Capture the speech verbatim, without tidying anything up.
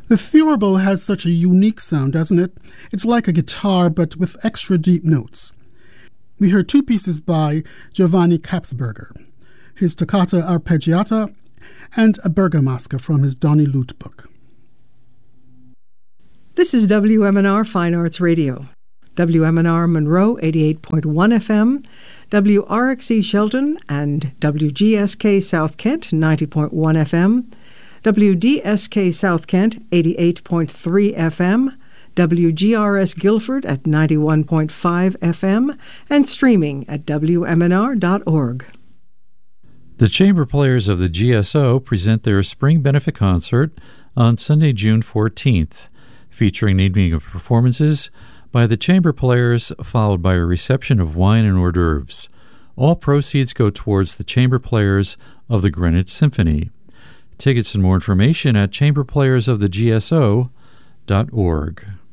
The theorbo has such a unique sound, doesn't it? It's like a guitar, but with extra deep notes. We heard two pieces by Giovanni Kapsberger, his Toccata Arpeggiata and a Bergamasca from his Donny Lute book. This is W M N R Fine Arts Radio. W M N R Monroe eighty-eight point one F M, W R X E Shelton and W G S K South Kent ninety point one F M, W D S K South Kent eighty-eight point three F M, W G R S Guilford at ninety-one point five F M, and streaming at W M N R dot org. The Chamber Players of the G S O present their Spring Benefit Concert on Sunday, June fourteenth, featuring an evening of performances by the Chamber Players, followed by a reception of wine and hors d'oeuvres. All proceeds go towards the Chamber Players of the Greenwich Symphony. Tickets and more information at chamber players of the G S O dot org.